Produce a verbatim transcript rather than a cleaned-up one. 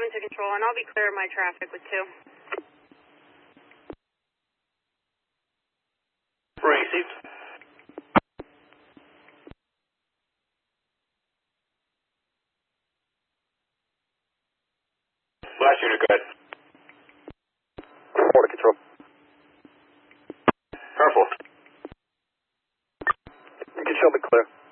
to control, and I'll be clear of my traffic with two. Received. Last unit, go ahead. Four to control. Purple. You can show me clear.